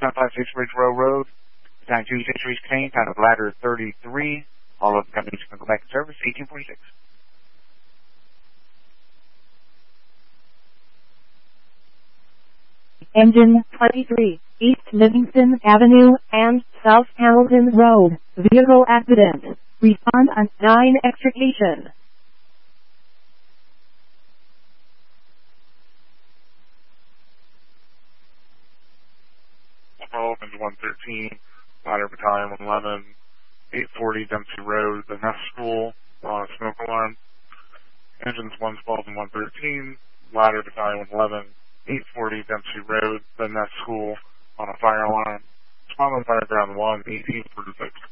756 Ridge Row Road, Battalion 2 Centuries Kane, kind of ladder 33. All of the companies can go back in service, 1846. Engine 23, East Livingston Avenue and South Hamilton Road, vehicle accident. Respond on 9 extrication. Engine 113, Ladder Battalion 111, 840 Dempsey Road, the Nest School, smoke alarm. Engines 112 and 113, Ladder Battalion 111, 840 Dempsey Road, the Nest School, on a fire alarm. Respond on fire ground 1, 1846.